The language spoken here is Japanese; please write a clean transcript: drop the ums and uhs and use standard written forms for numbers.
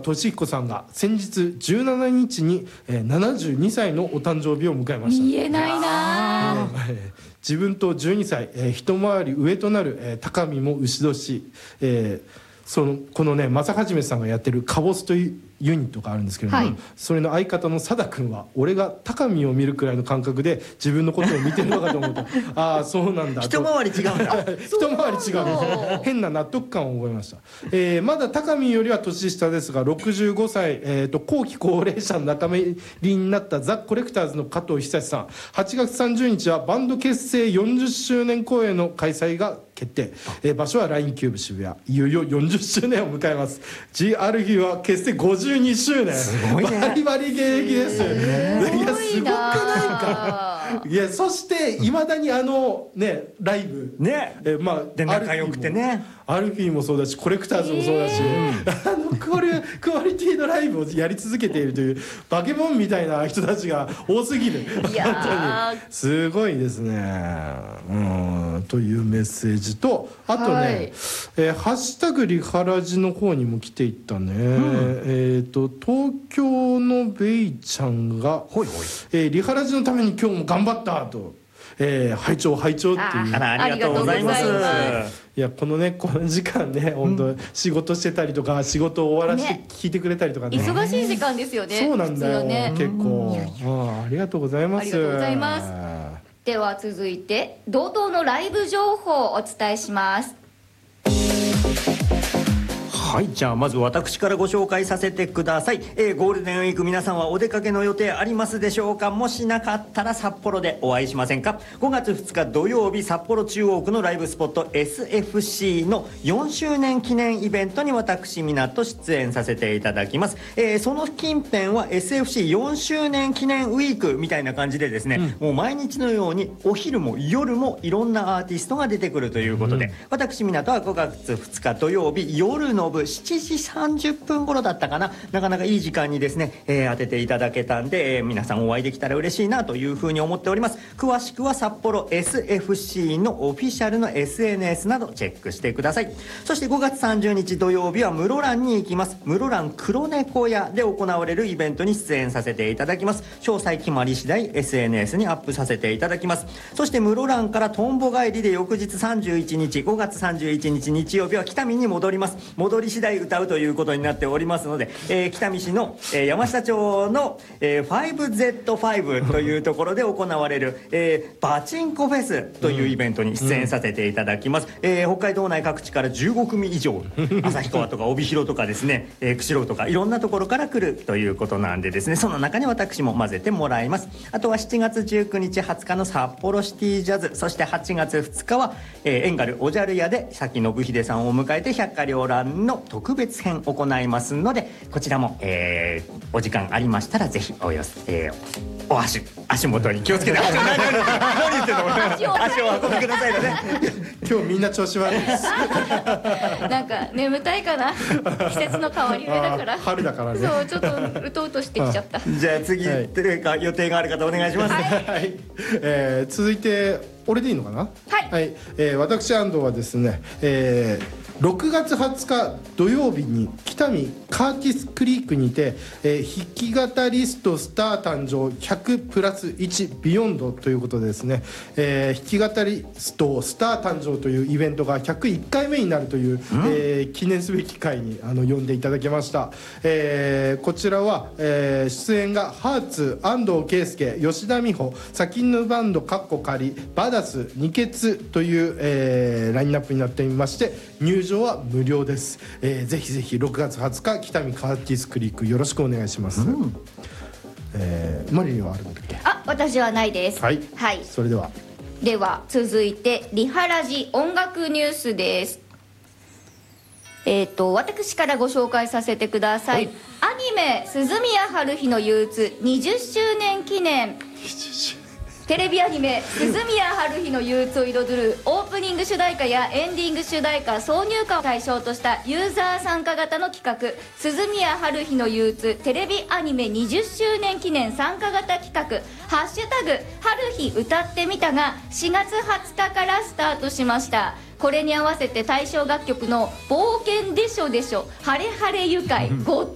俊彦さんが先日17日に、72歳のお誕生日を迎えました。 見えないな、 自分と12歳、一回り上となる、高見も牛年、このね正はじめさんがやってるカボスというユニットがあるんですけれども、それの相方の貞君は俺が高見を見るくらいの感覚で自分のことを見てるのかと思うとああそうなんだと一回り違うんだ一回り違う変な納得感を覚えました。まだ高見よりは年下ですが65歳、後期高齢者の仲間入りになったザ・コレクターズの加藤久志さん、8月30日はバンド結成40周年公演の開催が決定、場所は LINE キューブ渋谷。いよいよ40周年を迎えます。 GRG は結成52周年。 すごいね、 バリバリ現役です。いやすごくないか。いやそしていまだにねライブね、 まあで仲良くてね、 アルフィーもそうだしコレクターズもそうだし、クオリティのライブをやり続けているというバケモンみたいな人たちが多すぎる。本当にすごいですね。というメッセージと、あとね、ハッシュタグリハラジの方にも来ていったね、東京のベイちゃんがリハラジのために今日も頑張ったと、拝聴っていう。 ありがとうございます。 いやこの時間ね本当、仕事してたりとか仕事を終わらせて聞いてくれたりとかね、 忙しい時間ですよね。 そうなんだよ、結構。ありがとうございます。 ありがとうございます。では続いて同等のライブ情報をお伝えします。 はい、じゃあまず私からご紹介させてください。ゴールデンウィーク皆さんはお出かけの予定ありますでしょうか。もしなかったら札幌でお会いしませんか。5月2日土曜日、札幌中央区のライブスポット SFC の4周年記念イベントに私港出演させていただきます。その近辺は SFC4 周年記念ウィークみたいな感じでですね、もう毎日のようにお昼も夜もいろんなアーティストが出てくるということで、私港は5月2日土曜日夜の部7時30分頃だったかな、なかなかいい時間にですね、当てていただけたんで、皆さんお会いできたら嬉しいなというふうに思っております。詳しくは札幌 SFC のオフィシャルの SNS などチェックしてください。そして5月30日土曜日は室蘭に行きます。室蘭黒猫屋で行われるイベントに出演させていただきます。詳細決まり次第 SNS にアップさせていただきます。そして室蘭からとんぼ帰りで翌日31日5月31日日曜日は北見に戻ります。戻り次第歌うということになっておりますので、北見市の、山下町の、5Z5 というところで行われる、バチンコフェスというイベントに出演させていただきます。北海道内各地から15組以上旭川とか帯広とかですね、釧路とかいろんなところから来るということなんでですね、その中に私も混ぜてもらいます。あとは7月19日20日の札幌シティジャズ、そして8月2日は、エンガルおじゃる屋で佐木信秀さんを迎えて百花繚乱の特別編を行いますので、こちらも、お時間ありましたらぜひ足元に気をつけて何言ってんの足を運んでくださいね。 今日みんな調子悪いです。 なんか眠たいかな。季節の変わり目だから。 春だからね。 そうちょっとうとうとしてきちゃった。 じゃあ次、予定がある方お願いします。 はい、続いて俺でいいのかな。 はい、 私安藤はですね、6月20日土曜日に北見カーティスクリークにて、弾き語りストスター誕生100プラス1ビヨンドということでですね、弾き語りストスター誕生というイベントが101回目になるという、記念すべき回に呼んでいただきました。こちらは、出演がハーツ安藤圭介吉田美穂サキヌバンドカッコ仮バダス二血という、ラインナップになっていまして、入場は無料です。ぜひぜひ6月20日北見カーティスクリークよろしくお願いします。マリリンはあるんだっけ。 私はないです。 はい、それでは続いてリハラジ音楽ニュースです。私からご紹介させてください。アニメ鈴宮春日の憂鬱20周年記念、テレビアニメ「鈴宮春日の憂鬱」を彩るオープニング主題歌やエンディング主題歌挿入歌を対象としたユーザー参加型の企画「鈴宮春日の憂鬱テレビアニメ20周年記念参加型企画ハッシュタグ春日歌ってみた」が4月20日からスタートしました。これに合わせて対象楽曲の「冒険でしょでしょ晴れ晴れ愉快」